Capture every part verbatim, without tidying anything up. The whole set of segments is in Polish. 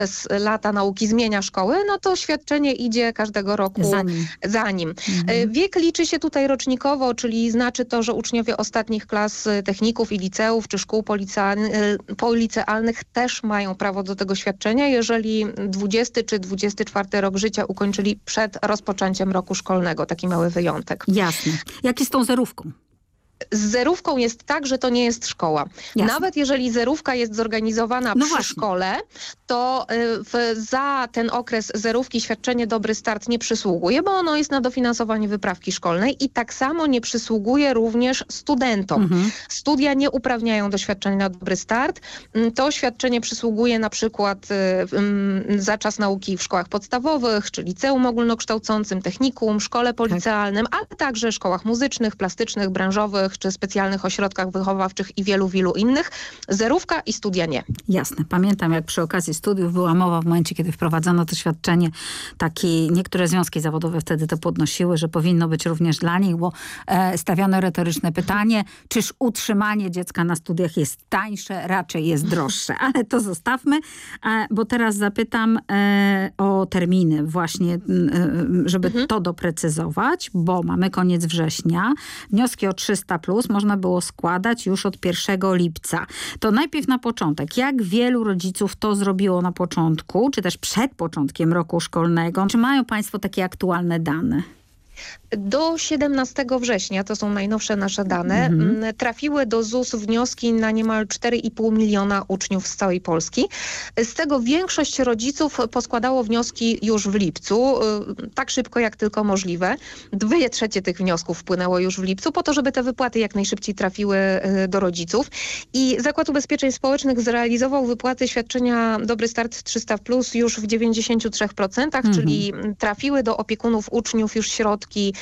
przez lata nauki zmienia szkoły, no to świadczenie idzie każdego roku Za nim. za nim. Mhm. Wiek liczy się tutaj rocznikowo, czyli znaczy to, że uczniowie ostatnich klas techników i liceów czy szkół policealnych, policealnych też mają prawo do tego świadczenia, jeżeli dwudziesty czy dwudziesty czwarty rok życia ukończyli przed rozpoczęciem roku szkolnego. Taki mały wyjątek. Jasne. Jak jest z tą zerówką? Z zerówką jest tak, że to nie jest szkoła. Jasne. Nawet jeżeli zerówka jest zorganizowana No przy właśnie. szkole, to y, w, za ten okres zerówki świadczenie Dobry Start nie przysługuje, bo ono jest na dofinansowanie wyprawki szkolnej i tak samo nie przysługuje również studentom. Mhm. Studia nie uprawniają do świadczenia Dobry Start. Mm, To świadczenie przysługuje na przykład y, y, za czas nauki w szkołach podstawowych, czy liceum ogólnokształcącym, technikum, szkole policealnym, ale także szkołach muzycznych, plastycznych, branżowych, czy specjalnych ośrodkach wychowawczych i wielu, wielu innych. Zerówka i studia nie. Jasne. Pamiętam, jak przy okazji studiów była mowa w momencie, kiedy wprowadzono to świadczenie. Takie, niektóre związki zawodowe wtedy to podnosiły, że powinno być również dla nich, bo e, stawiano retoryczne pytanie, czyż utrzymanie dziecka na studiach jest tańsze, raczej jest droższe. Ale to zostawmy, e, bo teraz zapytam e, o terminy właśnie, e, żeby Mhm. to doprecyzować, bo mamy koniec września. Wnioski o trzysta plus można było składać już od pierwszego lipca. To najpierw na początek. Jak wielu rodziców to zrobiło na początku, czy też przed początkiem roku szkolnego? Czy mają państwo takie aktualne dane? Do siedemnastego września, to są najnowsze nasze dane, Mhm. m, trafiły do Z U S wnioski na niemal cztery i pół miliona uczniów z całej Polski. Z tego większość rodziców poskładało wnioski już w lipcu, y, tak szybko jak tylko możliwe. Dwie trzecie tych wniosków wpłynęło już w lipcu, po to, żeby te wypłaty jak najszybciej trafiły y, do rodziców. I Zakład Ubezpieczeń Społecznych zrealizował wypłaty świadczenia Dobry Start trzysta plus już w dziewięćdziesięciu trzech procentach, Mhm. czyli trafiły do opiekunów uczniów już środki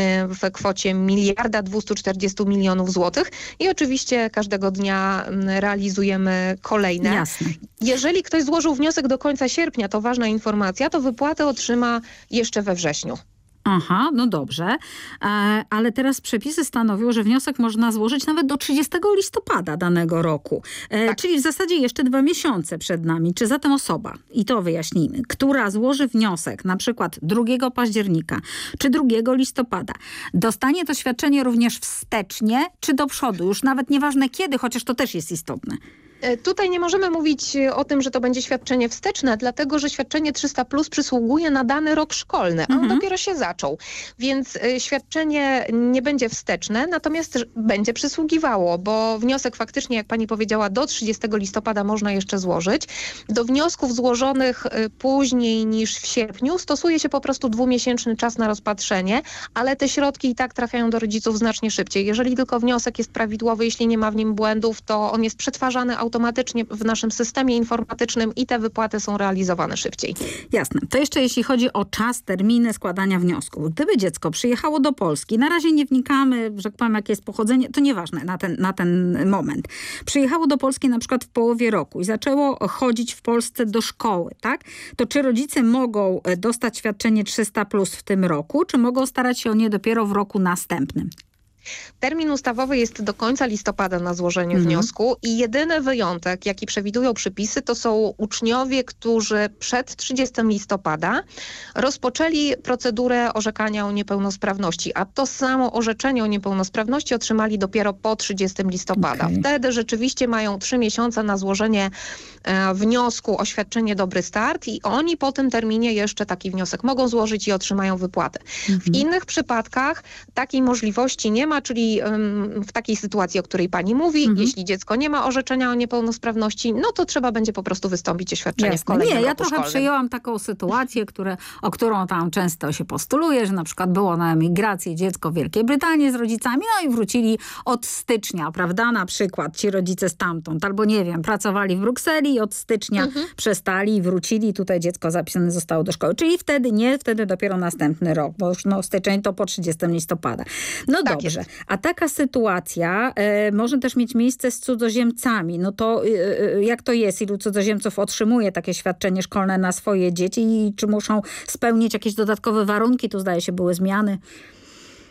w kwocie miliarda dwustu czterdziestu milionów złotych i oczywiście każdego dnia realizujemy kolejne. Jasne. Jeżeli ktoś złożył wniosek do końca sierpnia, to ważna informacja, to wypłatę otrzyma jeszcze we wrześniu. Aha, no dobrze, e, ale teraz przepisy stanowią, że wniosek można złożyć nawet do trzydziestego listopada danego roku. E, Tak. Czyli w zasadzie jeszcze dwa miesiące przed nami. Czy zatem osoba, i to wyjaśnijmy, która złoży wniosek na przykład drugiego października czy drugiego listopada, dostanie to świadczenie również wstecznie czy do przodu? Już nawet nieważne kiedy, chociaż to też jest istotne. Tutaj nie możemy mówić o tym, że to będzie świadczenie wsteczne, dlatego że świadczenie trzysta plus przysługuje na dany rok szkolny, a on Mhm. dopiero się zaczął. Więc y, świadczenie nie będzie wsteczne, natomiast ż- będzie przysługiwało, bo wniosek faktycznie, jak pani powiedziała, do trzydziestego listopada można jeszcze złożyć. Do wniosków złożonych y, później niż w sierpniu stosuje się po prostu dwumiesięczny czas na rozpatrzenie, ale te środki i tak trafiają do rodziców znacznie szybciej. Jeżeli tylko wniosek jest prawidłowy, jeśli nie ma w nim błędów, to on jest przetwarzany automatycznie w naszym systemie informatycznym i te wypłaty są realizowane szybciej. Jasne. To jeszcze jeśli chodzi o czas, terminy składania wniosków. Gdyby dziecko przyjechało do Polski, na razie nie wnikamy, że tak powiem, jakie jest pochodzenie, to nieważne na ten, na ten moment. Przyjechało do Polski na przykład w połowie roku i zaczęło chodzić w Polsce do szkoły, tak? To czy rodzice mogą dostać świadczenie trzysta plus w tym roku, czy mogą starać się o nie dopiero w roku następnym? Termin ustawowy jest do końca listopada na złożenie Mhm. wniosku i jedyny wyjątek, jaki przewidują przepisy, to są uczniowie, którzy przed trzydziestego listopada rozpoczęli procedurę orzekania o niepełnosprawności, a to samo orzeczenie o niepełnosprawności otrzymali dopiero po trzydziestego listopada. Okej. Wtedy rzeczywiście mają trzy miesiące na złożenie e, wniosku o świadczenie Dobry Start i oni po tym terminie jeszcze taki wniosek mogą złożyć i otrzymają wypłatę. W innych przypadkach takiej możliwości nie ma, czyli ym, w takiej sytuacji, o której pani mówi, Mhm. jeśli dziecko nie ma orzeczenia o niepełnosprawności, no to trzeba będzie po prostu wystąpić o świadczenie w Jasne. kolejnym Nie, ja roku trochę szkolnym. przyjęłam taką sytuację, które, o którą tam często się postuluje, że na przykład było na emigracji dziecko w Wielkiej Brytanii z rodzicami, no i wrócili od stycznia, prawda? Na przykład ci rodzice stamtąd, albo nie wiem, pracowali w Brukseli i od stycznia Mhm. przestali i wrócili, tutaj dziecko zapisane zostało do szkoły. Czyli wtedy nie, wtedy dopiero następny rok, bo już no, styczeń to po trzydziestego listopada. No Tak dobrze. jest. A taka sytuacja e, może też mieć miejsce z cudzoziemcami. No to e, e, jak to jest? Ilu cudzoziemców otrzymuje takie świadczenie szkolne na swoje dzieci i czy muszą spełnić jakieś dodatkowe warunki? Tu zdaje się były zmiany.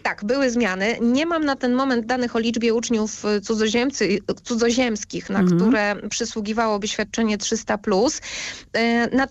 Tak, były zmiany. Nie mam na ten moment danych o liczbie uczniów cudzoziemcy, cudzoziemskich, na Mhm. które przysługiwałoby świadczenie trzysta plus.